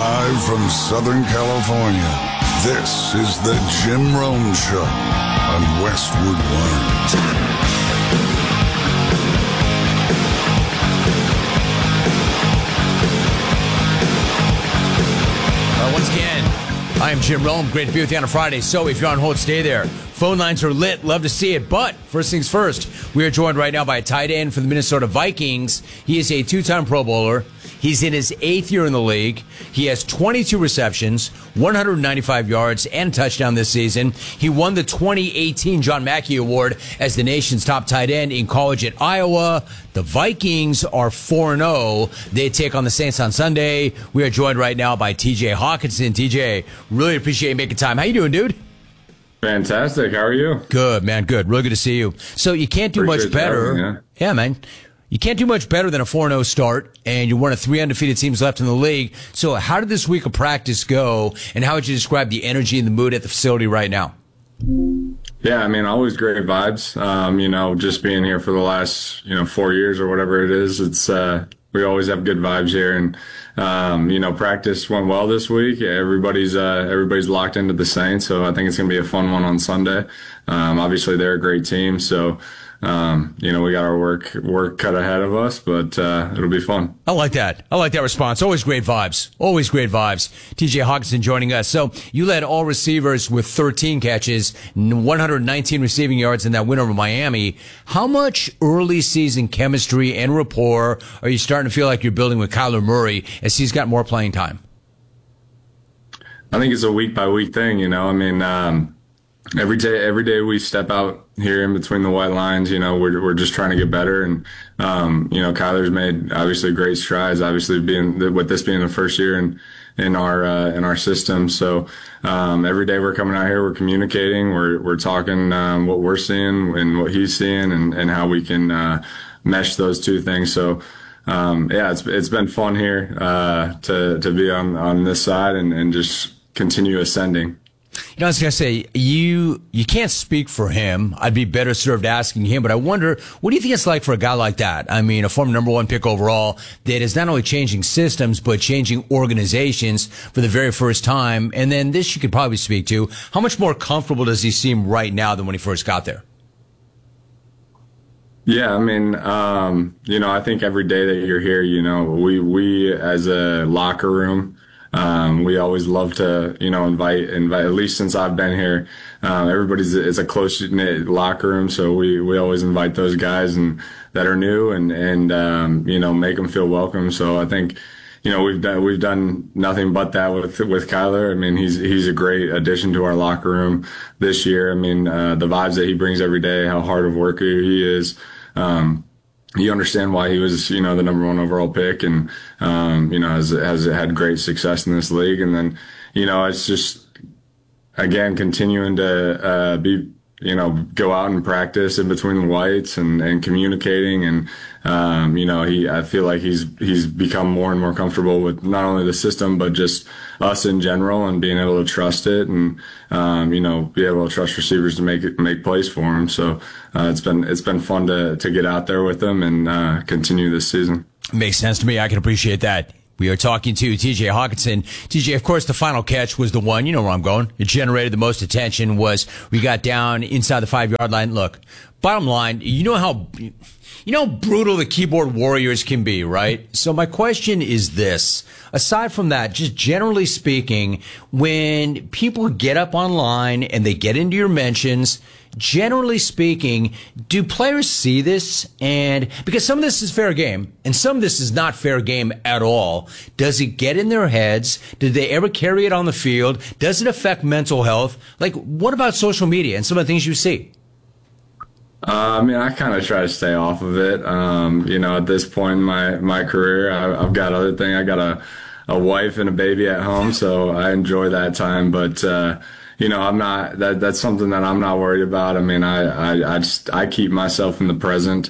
Live from Southern California, this is the Jim Rome Show on Westwood One. Once again, I am Jim Rome. Great to be with you on a Friday. So if you're on hold, stay there. Phone lines are lit. Love to see it. But first things first, we are joined right now by a tight end for the Minnesota Vikings. He is a two-time Pro Bowler. He's in his 8th year in the league. He has 22 receptions, 195 yards, and a touchdown this season. He won the 2018 John Mackey Award as the nation's top tight end in college at Iowa. The Vikings are 4-0. They take on the Saints on Sunday. We are joined right now by TJ Hockenson. TJ, really appreciate you making time. How you doing, dude? Fantastic. How are you? Good, man. Good. Really good to see you. So you can't do much better. Yeah, man. You can't do much better than a 4-0 start, and you're one of 3 undefeated teams left in the league. So how did this week of practice go, and how would you describe the energy and the mood at the facility right now? Yeah, I mean, always great vibes. Just being here for the last, 4 years or whatever it is, it's we always have good vibes here. And, practice went well this week. Everybody's locked into the Saints, so I think it's going to be a fun one on Sunday. Obviously, they're a great team, so we got our work cut ahead of us, but it'll be fun. I like that. I like that response. Always great vibes. Always great vibes. TJ Hockenson joining us. So you led all receivers with 13 catches, 119 receiving yards in that win over Miami. How much early season chemistry and rapport are you starting to feel like you're building with Kyler Murray as he's got more playing time? I think it's a week by week thing. Every day we step out here in between the white lines, we're just trying to get better. And, Kyler's made obviously great strides, obviously with this being the first year in our system. So, every day we're coming out here, we're communicating, we're talking, what we're seeing and what he's seeing and how we can, mesh those two things. So, it's been fun here, to be on this side and just continue ascending. I was going to say, you can't speak for him. I'd be better served asking him, but I wonder, what do you think it's like for a guy like that? I mean, a former number 1 pick overall that is not only changing systems, but changing organizations for the very first time. And then this you could probably speak to. How much more comfortable does he seem right now than when he first got there? Yeah, I mean, I think every day that you're here, we as a locker room, we always love to, invite, at least since I've been here, it's a close knit locker room. So we always invite those guys that are new and make them feel welcome. So I think, we've done nothing but that with Kyler. I mean, he's a great addition to our locker room this year. I mean, the vibes that he brings every day, how hard of a worker he is. You understand why he was, the number 1 overall pick and, has had great success in this league. And then, it's just, again, continuing to, go out and practice in between the whites and communicating. And, I feel like he's become more and more comfortable with not only the system, but just us in general and being able to trust it and, be able to trust receivers to make plays for him. So, it's been fun to get out there with him and, continue this season. Makes sense to me. I can appreciate that. We are talking to TJ Hockenson. TJ, of course, the final catch was the one. You know where I'm going. It generated the most attention. We got down inside the 5-yard line. Look, bottom line, you know how brutal the keyboard warriors can be, right? So my question is this. Aside from that, just generally speaking, when people get up online and they get into your mentions, generally speaking, do players see this? And because some of this is fair game and some of this is not fair game at all, does it get in their heads? Did they ever carry it on the field? Does it affect mental health? Like, what about social media and some of the things you see? I kind of try to stay off of it. At this point in my career, I've got other things. I got a wife and a baby at home, so I enjoy that time. But, I'm not, that's something that I'm not worried about. I mean, I keep myself in the present,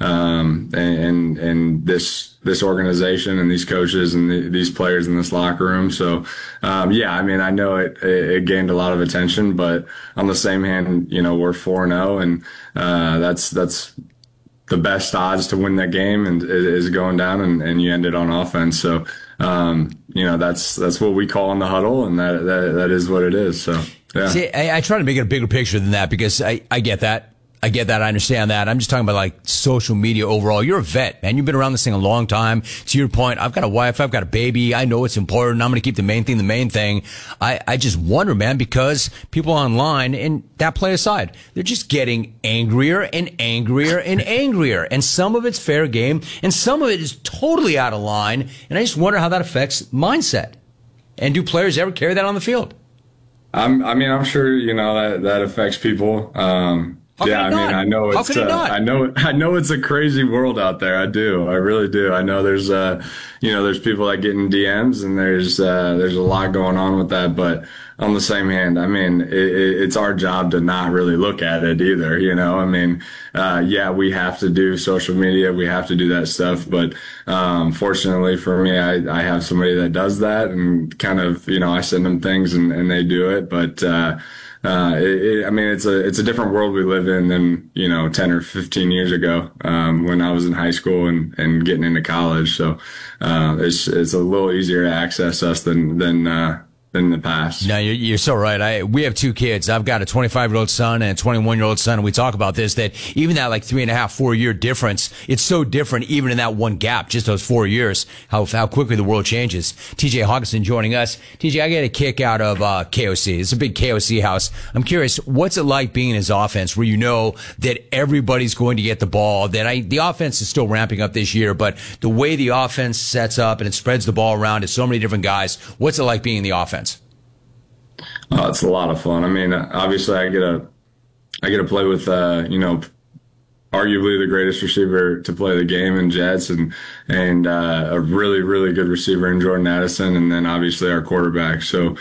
and this organization and these coaches and these players in this locker room. So, I know it gained a lot of attention, but on the same hand, we're 4-0 and, that's the best odds to win that game and is going down and you end it on offense. So, that's what we call in the huddle, and that is what it is. So, yeah. See, I try to make it a bigger picture than that because I get that. I get that. I understand that. I'm just talking about like social media overall. You're a vet, man. You've been around this thing a long time. To your point, I've got a wife. I've got a baby. I know it's important. I'm going to keep the main thing. I just wonder, man, because people online, and that play aside, they're just getting angrier and angrier and angrier. And some of it's fair game and some of it is totally out of line. And I just wonder how that affects mindset. And do players ever carry that on the field? I'm sure, that affects people. Yeah, I mean, I know it's I know it's a crazy world out there. I do. I really do. I know there's there's people that get in DMs and there's a lot going on with that, but on the same hand, I mean, it's our job to not really look at it either, I mean, yeah, we have to do social media, we have to do that stuff, but fortunately for me, I have somebody that does that and kind of, I send them things and they do it, but I mean, it's a different world we live in than, 10 or 15 years ago, when I was in high school and getting into college. So, it's a little easier to access us than in the past. No, you're so right. We have two kids. I've got a 25-year-old son and a 21-year-old son, and we talk about this, that even that like 3.5, 4 year difference, it's so different even in that one gap, just those 4 years, how quickly the world changes. TJ Hockenson joining us. TJ, I get a kick out of KOC. It's a big KOC house. I'm curious, what's it like being in his offense where you know that everybody's going to get the ball, that the offense is still ramping up this year, but the way the offense sets up and it spreads the ball around to so many different guys, what's it like being in the offense? Oh, it's a lot of fun. I mean, obviously I get to play with, arguably the greatest receiver to play the game in Jets and a really, really good receiver in Jordan Addison. And then obviously our quarterback. So,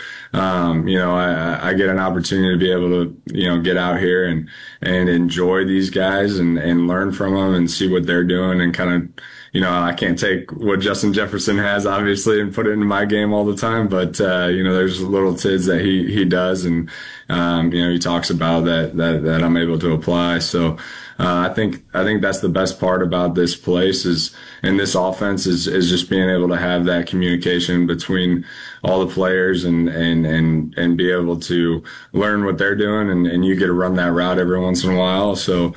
I get an opportunity to be able to, get out here and enjoy these guys and learn from them and see what they're doing and kind of, I can't take what Justin Jefferson has, obviously, and put it into my game all the time. But, there's little tids that he does. And, he talks about that I'm able to apply. So, I think that's the best part about this place and this offense is just being able to have that communication between all the players and be able to learn what they're doing. And you get to run that route every once in a while. So,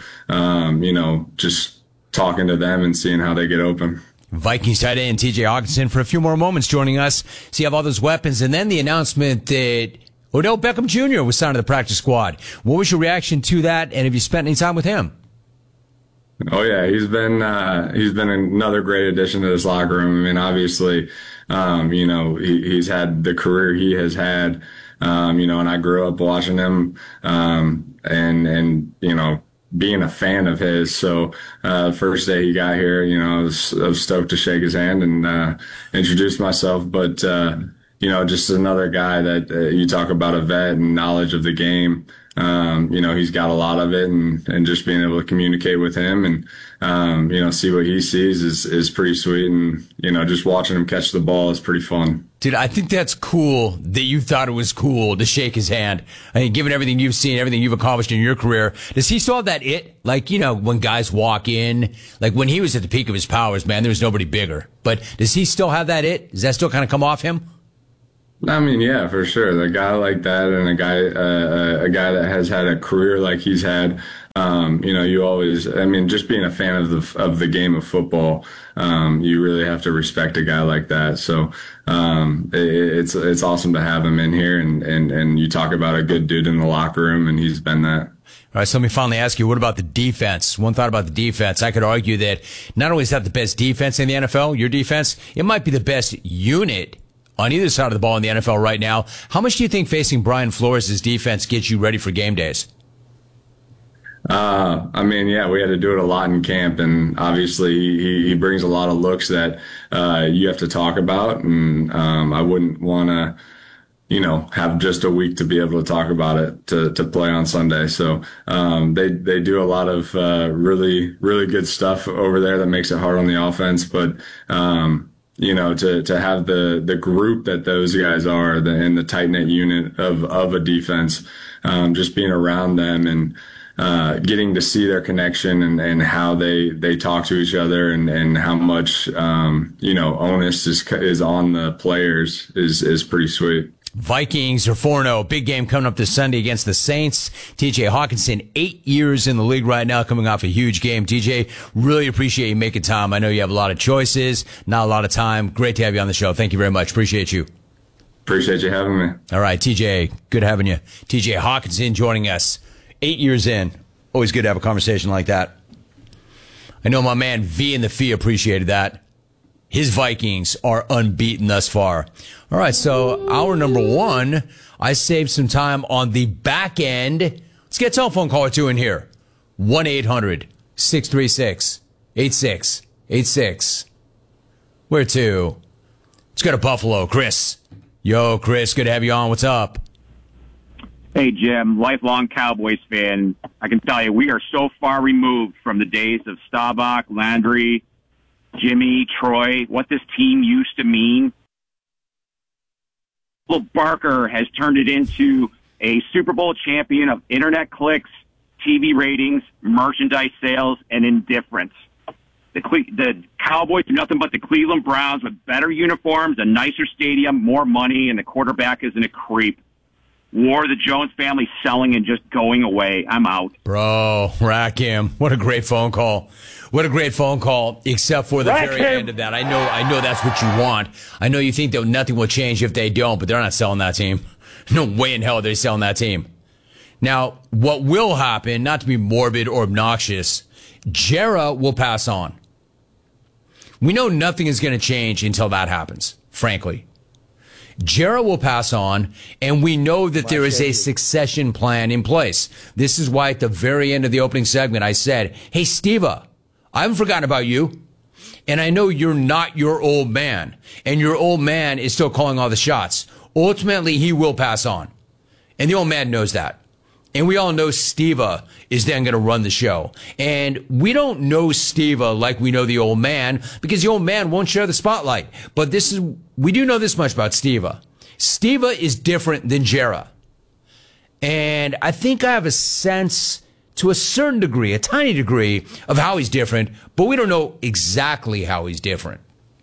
just talking to them and seeing how they get open. Vikings tight end TJ Hockenson for a few more moments joining us. So you have all those weapons and then the announcement that Odell Beckham Jr. was signed to the practice squad. What was your reaction to that? And have you spent any time with him? Oh yeah, he's been another great addition to this locker room. I mean, obviously, he's had the career he has had, and I grew up watching him, and being a fan of his. So, first day he got here, I was stoked to shake his hand and, introduce myself. But, just another guy that you talk about a vet and knowledge of the game. He's got a lot of it and just being able to communicate with him and, see what he sees is pretty sweet. And, just watching him catch the ball is pretty fun. Dude, I think that's cool that you thought it was cool to shake his hand. I mean, given everything you've seen, everything you've accomplished in your career, does he still have that it? Like, when guys walk in, like when he was at the peak of his powers, man, there was nobody bigger. But does he still have that it? Does that still kind of come off him? I mean, yeah, for sure. A guy like that and a guy that has had a career like he's had, you always, just being a fan of the game of football, you really have to respect a guy like that. So, it's awesome to have him in here and you talk about a good dude in the locker room and he's been that. All right, so let me finally ask you, what about the defense? One thought about the defense. I could argue that not only is that the best defense in the NFL, your defense, it might be the best unit on either side of the ball in the NFL right now. How much do you think facing Brian Flores' defense gets you ready for game days? Yeah, we had to do it a lot in camp, and obviously he brings a lot of looks that you have to talk about, and I wouldn't want to, have just a week to be able to talk about it to play on Sunday. So they do a lot of really, really good stuff over there that makes it hard on the offense, but to have the group that those guys are and the tight knit unit of a defense, just being around them and getting to see their connection and how they talk to each other and how much, onus is on the players is pretty sweet. Vikings are 4-0. Big game coming up this Sunday against the Saints. TJ Hawkinson, 8 years in the league right now, coming off a huge game. TJ, really appreciate you making time. I know you have a lot of choices, not a lot of time. Great to have you on the show. Thank you very much. Appreciate you. Appreciate you having me. All right, TJ, good having you. TJ Hawkinson joining us 8 years in. Always good to have a conversation like that. I know my man V in the Fee appreciated that. His Vikings are unbeaten thus far. All right, so hour number one, I saved some time on the back end. Let's get a telephone call or two in here. 1-800-636-8686. Where to? Let's go to Buffalo. Chris. Yo, Chris, good to have you on. What's up? Hey, Jim, lifelong Cowboys fan. I can tell you, we are so far removed from the days of Staubach, Landry, Jimmy, Troy, what this team used to mean. Well, Barker has turned it into a Super Bowl champion of internet clicks, TV ratings, merchandise sales, and indifference. The Cowboys are nothing but the Cleveland Browns with better uniforms, a nicer stadium, more money, and the quarterback isn't a creep. War, the Jones family selling and just going away. I'm out. Bro, rack him. What a great phone call. What a great phone call, except for the very end of that. I know that's what you want. I know you think that nothing will change if they don't, but they're not selling that team. No way in hell they're selling that team. Now, what will happen, not to be morbid or obnoxious, Jera will pass on. We know nothing is going to change until that happens, frankly. Jera will pass on, and we know that there is a succession plan in place. This is why at the very end of the opening segment, I said, hey, Steva, I haven't forgotten about you. And I know you're not your old man, and your old man is still calling all the shots. Ultimately, he will pass on. And the old man knows that. And we all know Steva is then going to run the show. And we don't know Steva like we know the old man, because the old man won't share the spotlight. But we do know this much about Steva. Steva is different than Jera. And I think I have a sense, to a certain degree, a tiny degree, of how he's different, but we don't know exactly how he's different.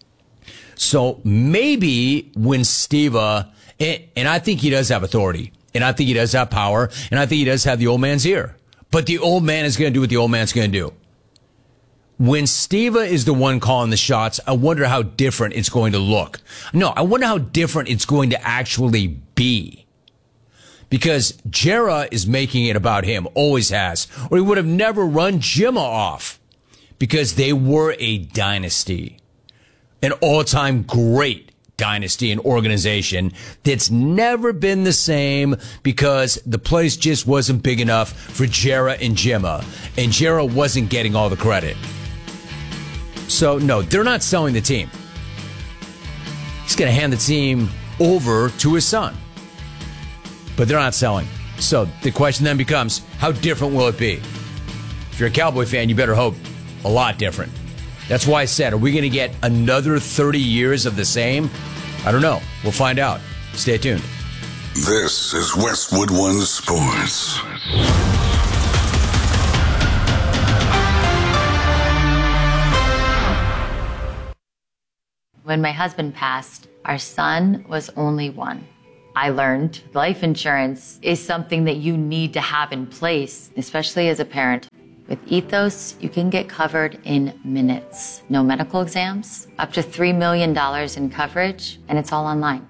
So maybe when Steva, and I think he does have authority, and I think he does have power, and I think he does have the old man's ear. But the old man is going to do what the old man's going to do. When Steva is the one calling the shots, I wonder how different it's going to look. No, I wonder how different it's going to actually be. Because Jera is making it about him, always has. Or he would have never run Jimma off. Because they were a dynasty. An all-time great dynasty and organization that's never been the same because the place just wasn't big enough for Jera and Jimma. And Jera wasn't getting all the credit. So, no, they're not selling the team. He's going to hand the team over to his son. But they're not selling. So the question then becomes, how different will it be? If you're a Cowboy fan, you better hope a lot different. That's why I said, are we going to get another 30 years of the same? I don't know. We'll find out. Stay tuned. This is Westwood One Sports. When my husband passed, our son was only one. I learned life insurance is something that you need to have in place, especially as a parent. With Ethos, you can get covered in minutes. No medical exams, up to $3 million in coverage, and it's all online.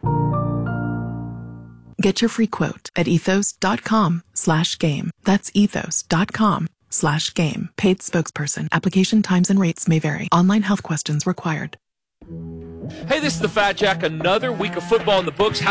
Get your free quote at ethos.com/game. That's ethos.com/game. Paid spokesperson. Application times and rates may vary. Online health questions required. Hey, this is the Fat Jack. Another week of football in the books.